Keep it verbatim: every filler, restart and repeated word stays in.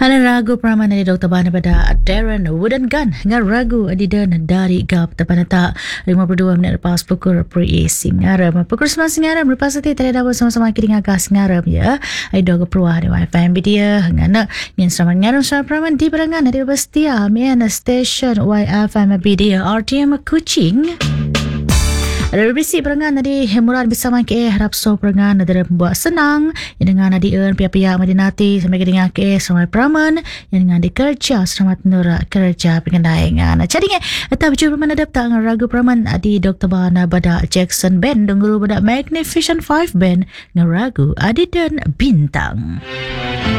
Hana ragu peraman dari Doktor Bana pada Darren Wooden Gun dengan ragu adidan dari Gap tepat tak lima puluh dua minit lepas pukul pre Singaram pukul sembilan Singaram lepas itu tadi dah bersama-sama kita dengan Singaram ya ada ke peruah di Wi-Fi dia ngana yang sama ngaram sama peraman di perangan dari Bestia mian station Wi-Fi dia R T M Kuching. Ada bersih perangan dari Hemuran bersama ke harap so perangan ada membuat senang yang dengan di earn pihak-pihak Madinati sampai ke dengan ke sama peraman yang dengan di kerja selamat nura kerja pengendaingan. Jadi kita berjumpa mana dapat dengan ragu peraman di Doktor Bana pada Jackson Band dan guru pada Magnificent Five Band dengan ragu Adidan Bintang.